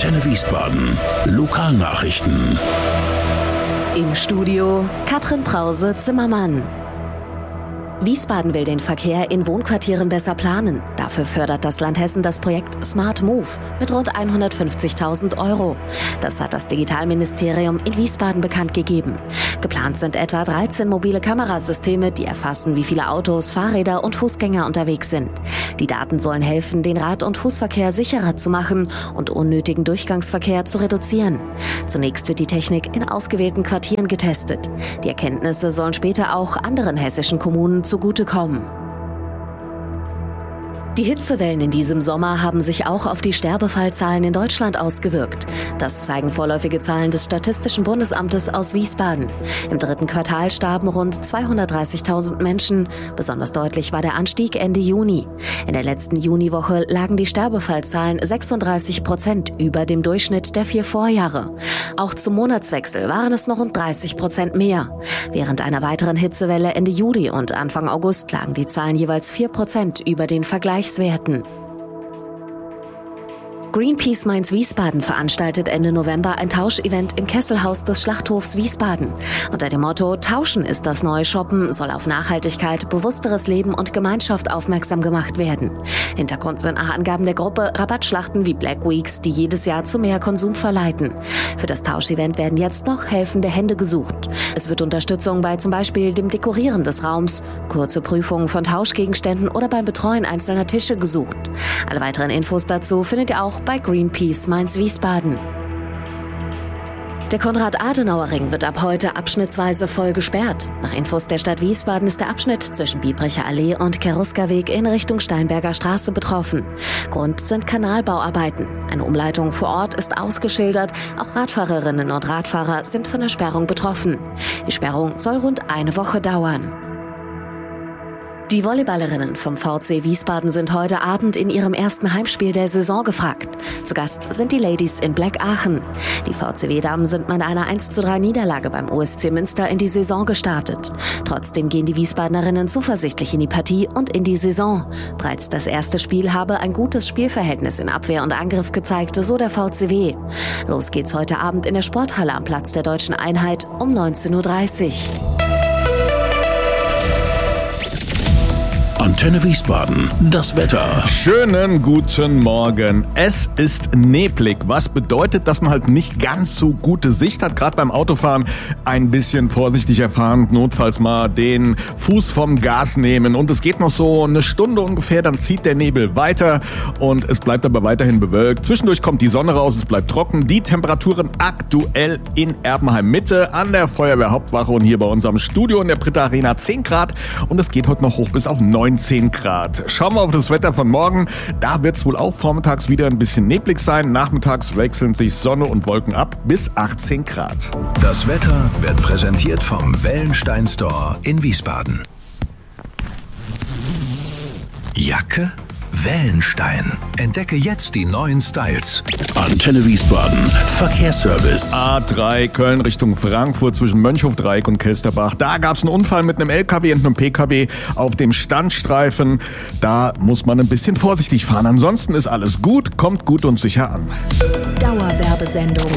Antenne Wiesbaden. Lokalnachrichten. Im Studio Katrin Brause-Zimmermann. Wiesbaden will den Verkehr in Wohnquartieren besser planen. Dafür fördert das Land Hessen das Projekt Smart Move mit rund 150.000 €. Das hat das Digitalministerium in Wiesbaden bekannt gegeben. Geplant sind etwa 13 mobile Kamerasysteme, die erfassen, wie viele Autos, Fahrräder und Fußgänger unterwegs sind. Die Daten sollen helfen, den Rad- und Fußverkehr sicherer zu machen und unnötigen Durchgangsverkehr zu reduzieren. Zunächst wird die Technik in ausgewählten Quartieren getestet. Die Erkenntnisse sollen später auch anderen hessischen Kommunen zugutekommen. Die Hitzewellen in diesem Sommer haben sich auch auf die Sterbefallzahlen in Deutschland ausgewirkt. Das zeigen vorläufige Zahlen des Statistischen Bundesamtes aus Wiesbaden. Im 3. Quartal starben rund 230.000 Menschen. Besonders deutlich war der Anstieg Ende Juni. In der letzten Juniwoche lagen die Sterbefallzahlen 36% über dem Durchschnitt der 4 Vorjahre. Auch zum Monatswechsel waren es noch rund 30% mehr. Während einer weiteren Hitzewelle Ende Juli und Anfang August lagen die Zahlen jeweils 4% über den Vergleichswerten. Greenpeace Mainz-Wiesbaden veranstaltet Ende November ein Tauschevent im Kesselhaus des Schlachthofs Wiesbaden. Unter dem Motto „Tauschen ist das neue Shoppen" soll auf Nachhaltigkeit, bewussteres Leben und Gemeinschaft aufmerksam gemacht werden. Hintergrund sind nach Angaben der Gruppe Rabattschlachten wie Black Weeks, die jedes Jahr zu mehr Konsum verleiten. Für das Tauschevent werden jetzt noch helfende Hände gesucht. Es wird Unterstützung bei zum Beispiel dem Dekorieren des Raums, kurze Prüfungen von Tauschgegenständen oder beim Betreuen einzelner Tische gesucht. Alle weiteren Infos dazu findet ihr auch bei Greenpeace Mainz-Wiesbaden. Der Konrad-Adenauer-Ring wird ab heute abschnittsweise voll gesperrt. Nach Infos der Stadt Wiesbaden ist der Abschnitt zwischen Biebricher Allee und Keruskerweg in Richtung Steinberger Straße betroffen. Grund sind Kanalbauarbeiten. Eine Umleitung vor Ort ist ausgeschildert. Auch Radfahrerinnen und Radfahrer sind von der Sperrung betroffen. Die Sperrung soll rund eine Woche dauern. Die Volleyballerinnen vom VC Wiesbaden sind heute Abend in ihrem ersten Heimspiel der Saison gefragt. Zu Gast sind die Ladies in Black Aachen. Die VCW-Damen sind mit einer 1:3 Niederlage beim OSC Münster in die Saison gestartet. Trotzdem gehen die Wiesbadenerinnen zuversichtlich in die Partie und in die Saison. Bereits das erste Spiel habe ein gutes Spielverhältnis in Abwehr und Angriff gezeigt, so der VCW. Los geht's heute Abend in der Sporthalle am Platz der Deutschen Einheit um 19:30 Uhr. Antenne Wiesbaden, das Wetter. Schönen guten Morgen. Es ist neblig, was bedeutet, dass man halt nicht ganz so gute Sicht hat. Gerade beim Autofahren ein bisschen vorsichtiger fahren, notfalls mal den Fuß vom Gas nehmen. Und es geht noch so eine Stunde ungefähr, dann zieht der Nebel weiter und es bleibt aber weiterhin bewölkt. Zwischendurch kommt die Sonne raus, es bleibt trocken. Die Temperaturen aktuell in Erbenheim Mitte an der Feuerwehrhauptwache und hier bei uns am Studio in der Britta Arena 10 Grad. Und es geht heute noch hoch bis auf 19 Grad. Schauen wir auf das Wetter von morgen. Da wird es wohl auch vormittags wieder ein bisschen neblig sein. Nachmittags wechseln sich Sonne und Wolken ab bis 18 Grad. Das Wetter wird präsentiert vom Wellenstein Store in Wiesbaden. Jacke? Wellenstein. Entdecke jetzt die neuen Styles. Antenne Wiesbaden. Verkehrsservice. A3 Köln Richtung Frankfurt zwischen Mönchhofdreieck und Kelsterbach. Da gab es einen Unfall mit einem LKW und einem PKW auf dem Standstreifen. Da muss man ein bisschen vorsichtig fahren. Ansonsten ist alles gut, kommt gut und sicher an. Dauerwerbesendung.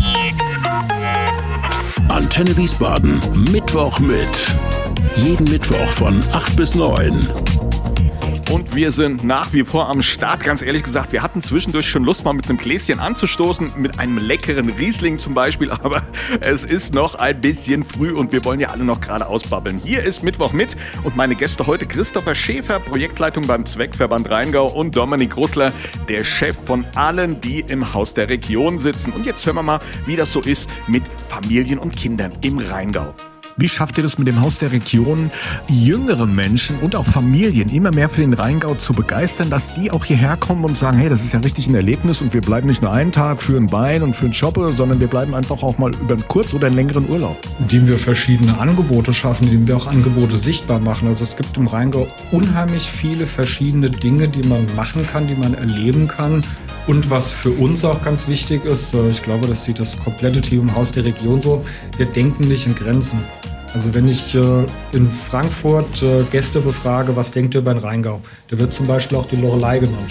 Antenne Wiesbaden. Mittwoch mit. Jeden Mittwoch von 8 bis 9. Und wir sind nach wie vor am Start. Ganz ehrlich gesagt, wir hatten zwischendurch schon Lust, mal mit einem Gläschen anzustoßen, mit einem leckeren Riesling zum Beispiel, aber es ist noch ein bisschen früh und wir wollen ja alle noch gerade ausbabbeln. Hier ist Mittwoch mit und meine Gäste heute Christopher Schäfer, Projektleitung beim Zweckverband Rheingau, und Dominik Russler, der Chef von allen, die im Haus der Region sitzen. Und jetzt hören wir mal, wie das so ist mit Familien und Kindern im Rheingau. Wie schafft ihr das mit dem Haus der Region, jüngere Menschen und auch Familien immer mehr für den Rheingau zu begeistern, dass die auch hierher kommen und sagen, hey, das ist ja richtig ein Erlebnis und wir bleiben nicht nur einen Tag für ein Wein und für ein Shoppe, sondern wir bleiben einfach auch mal über einen kurz- oder einen längeren Urlaub? Indem wir verschiedene Angebote schaffen, indem wir auch Angebote sichtbar machen. Also es gibt im Rheingau unheimlich viele verschiedene Dinge, die man machen kann, die man erleben kann. Und was für uns auch ganz wichtig ist, ich glaube, das sieht das komplette Team im Haus der Region so, wir denken nicht in Grenzen. Also wenn ich in Frankfurt Gäste befrage, was denkt ihr über den Rheingau? Da wird zum Beispiel auch die Loreley genannt.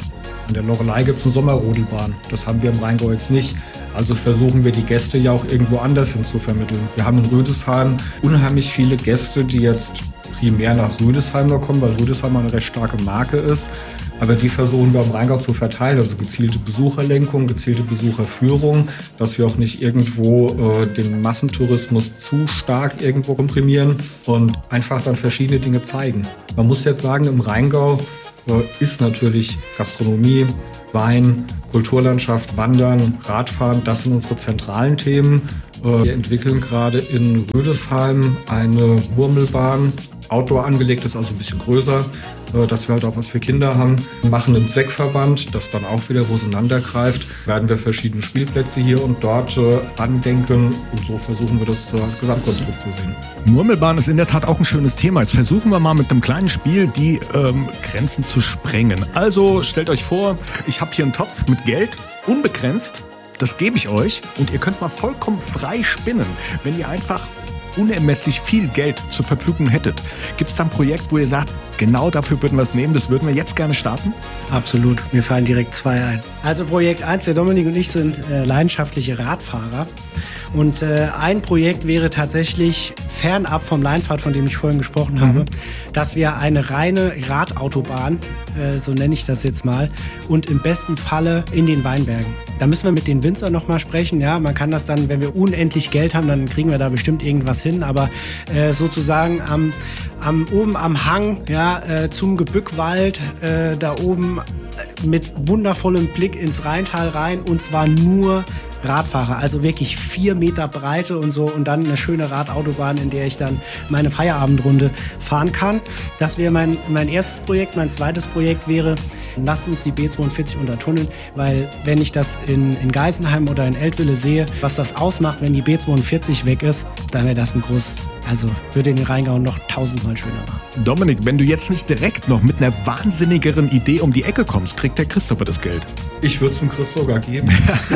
An der Loreley gibt es eine Sommerrodelbahn. Das haben wir im Rheingau jetzt nicht. Also versuchen wir die Gäste ja auch irgendwo anders hin zu vermitteln. Wir haben in Rüdesheim unheimlich viele Gäste, die jetzt primär nach Rüdesheim kommen, weil Rüdesheim eine recht starke Marke ist. Aber die versuchen wir im Rheingau zu verteilen, also gezielte Besucherlenkung, gezielte Besucherführung, dass wir auch nicht irgendwo den Massentourismus zu stark irgendwo komprimieren und einfach dann verschiedene Dinge zeigen. Man muss jetzt sagen, im Rheingau ist natürlich Gastronomie, Wein, Kulturlandschaft, Wandern, Radfahren, das sind unsere zentralen Themen. Wir entwickeln gerade in Rüdesheim eine Murmelbahn, Outdoor angelegt ist, also ein bisschen größer, dass wir halt auch was für Kinder haben. Wir machen einen Zweckverband, das dann auch wieder auseinandergreift. Werden wir verschiedene Spielplätze hier und dort andenken und so versuchen wir das Gesamtkonstrukt zu sehen. Murmelbahn ist in der Tat auch ein schönes Thema. Jetzt versuchen wir mal mit einem kleinen Spiel die Grenzen zu sprengen. Also stellt euch vor, ich habe hier einen Topf mit Geld, unbegrenzt. Das gebe ich euch und ihr könnt mal vollkommen frei spinnen, wenn ihr einfach unermesslich viel Geld zur Verfügung hättet. Gibt es da ein Projekt, wo ihr sagt, genau dafür würden wir es nehmen, das würden wir jetzt gerne starten? Absolut, mir fallen direkt 2 ein. Also Projekt 1, der Dominik und ich sind leidenschaftliche Radfahrer. Und ein Projekt wäre tatsächlich fernab vom Leinpfad, von dem ich vorhin gesprochen habe, dass wir eine reine Radautobahn, so nenne ich das jetzt mal, und im besten Falle in den Weinbergen. Da müssen wir mit den Winzern nochmal sprechen. Ja, man kann das dann, wenn wir unendlich Geld haben, dann kriegen wir da bestimmt irgendwas hin. Aber sozusagen oben am Hang, ja, zum Gebückwald, da oben mit wundervollem Blick ins Rheintal rein, und zwar nur Radfahrer, also wirklich 4 Meter Breite und so, und dann eine schöne Radautobahn, in der ich dann meine Feierabendrunde fahren kann. Das wäre mein erstes Projekt. Mein zweites Projekt wäre, lasst uns die B42 untertunneln, weil wenn ich das in Geisenheim oder in Eltville sehe, was das ausmacht, wenn die B42 weg ist, dann wäre das würde den Rheingau noch 1000-mal schöner machen. Dominik, wenn du jetzt nicht direkt noch mit einer wahnsinnigeren Idee um die Ecke kommst, kriegt der Christopher das Geld. Ich würde es dem Chris sogar geben.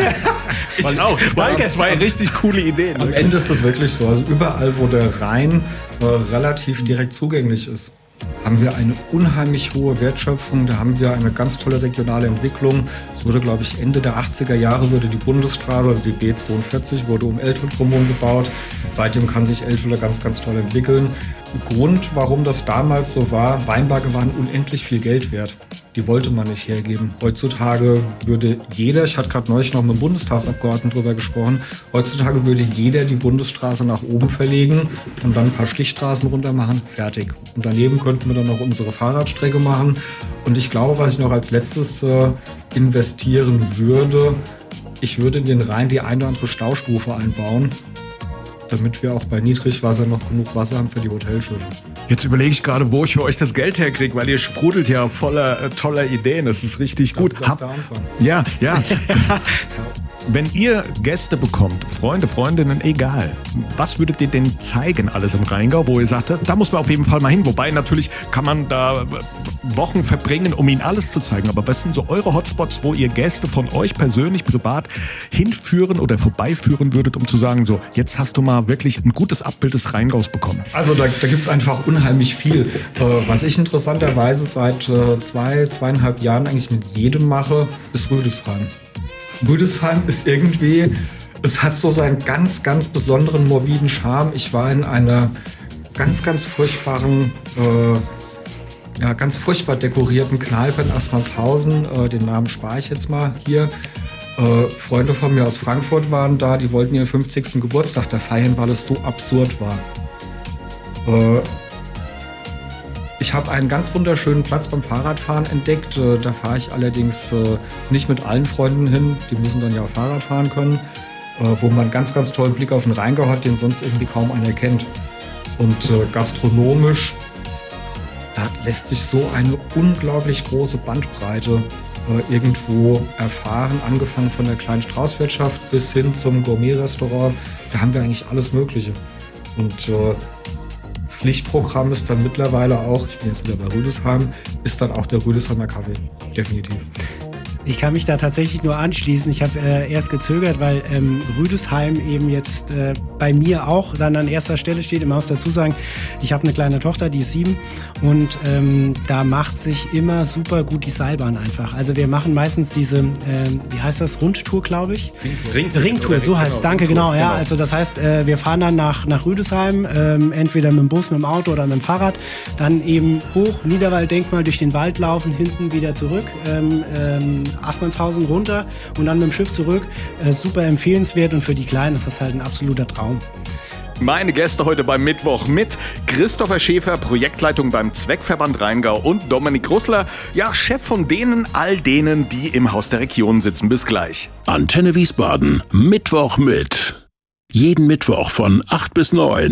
Weil auch, danke. 2 richtig coole Ideen. Am Ende ist das wirklich so. Also überall, wo der Rhein relativ direkt zugänglich ist, haben wir eine unheimlich hohe Wertschöpfung, da haben wir eine ganz tolle regionale Entwicklung. Es wurde, glaube ich, Ende der 80er Jahre wurde die Bundesstraße, also die B42, wurde um Eltville drumherum gebaut. Seitdem kann sich Eltville ganz, ganz toll entwickeln. Grund, warum das damals so war, Weinberge waren unendlich viel Geld wert. Die wollte man nicht hergeben. Heutzutage würde jeder, ich hatte gerade neulich noch mit dem Bundestagsabgeordneten drüber gesprochen, heutzutage würde jeder die Bundesstraße nach oben verlegen und dann ein paar Stichstraßen runter machen, fertig. Und daneben könnten wir dann noch unsere Fahrradstrecke machen. Und ich glaube, was ich noch als letztes investieren würde, ich würde in den Rhein die eine oder andere Staustufe einbauen, damit wir auch bei Niedrigwasser noch genug Wasser haben für die Hotelschiffe. Jetzt überlege ich gerade, wo ich für euch das Geld herkriege, weil ihr sprudelt ja voller toller Ideen. Das ist richtig gut. Das ist der Anfang. Ja. Wenn ihr Gäste bekommt, Freunde, Freundinnen, egal, was würdet ihr denn zeigen alles im Rheingau, wo ihr sagt, da muss man auf jeden Fall mal hin. Wobei natürlich kann man da Wochen verbringen, um ihnen alles zu zeigen. Aber was sind so eure Hotspots, wo ihr Gäste von euch persönlich, privat hinführen oder vorbeiführen würdet, um zu sagen, so, jetzt hast du mal wirklich ein gutes Abbild des Rheingaus bekommen? Also da gibt es einfach unheimlich viel. Was ich interessanterweise seit 2,5 Jahren eigentlich mit jedem mache, ist Rüdesheim. Rüdesheim ist irgendwie, es hat so seinen ganz, ganz besonderen morbiden Charme. Ich war in einer ganz, ganz furchtbaren, ganz furchtbar dekorierten Kneipe in Aspernshausen. Den Namen spare ich jetzt mal hier. Freunde von mir aus Frankfurt waren da, die wollten ihren 50. Geburtstag da feiern, weil es so absurd war. Ich habe einen ganz wunderschönen Platz beim Fahrradfahren entdeckt. Da fahre ich allerdings nicht mit allen Freunden hin. Die müssen dann ja auch Fahrrad fahren können. Wo man einen ganz, ganz tollen Blick auf den Rheingau hat, den sonst irgendwie kaum einer kennt. Und gastronomisch, da lässt sich so eine unglaublich große Bandbreite irgendwo erfahren. Angefangen von der kleinen Straußwirtschaft bis hin zum Gourmet-Restaurant. Da haben wir eigentlich alles Mögliche. Und Pflichtprogramm ist dann mittlerweile auch, ich bin jetzt wieder bei Rüdesheim, ist dann auch der Rüdesheimer Kaffee. Definitiv. Ich kann mich da tatsächlich nur anschließen. Ich habe erst gezögert, weil Rüdesheim eben jetzt bei mir auch dann an erster Stelle steht. Ich muss dazu sagen, ich habe eine kleine Tochter, die ist 7 und da macht sich immer super gut die Seilbahn einfach. Also wir machen meistens diese, wie heißt das, Rundtour, glaube ich? Ringtour, so heißt es. Danke, genau. Ja, also das heißt, wir fahren dann nach Rüdesheim, entweder mit dem Bus, mit dem Auto oder mit dem Fahrrad, dann eben hoch, Niederwald-Denkmal, durch den Wald laufen, hinten wieder zurück, Aßmannshausen runter und dann mit dem Schiff zurück. Super empfehlenswert und für die Kleinen ist das halt ein absoluter Traum. Meine Gäste heute beim Mittwoch mit Christopher Schäfer, Projektleitung beim Zweckverband Rheingau und Dominik Russler, ja, Chef von all denen, die im Haus der Region sitzen. Bis gleich. Antenne Wiesbaden, Mittwoch mit. Jeden Mittwoch von 8 bis 9.